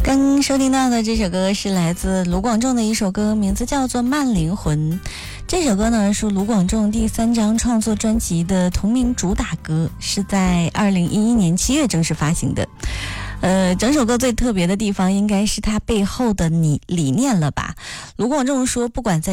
刚收听到的这首歌是来自卢广仲的一首歌，名字叫做《慢灵魂》。这首歌呢是卢广仲第3张创作专辑的同名主打歌，是在2011年7月正式发行的。整首歌最特别的地方应该是它背后的理念了吧。卢广仲说，不管在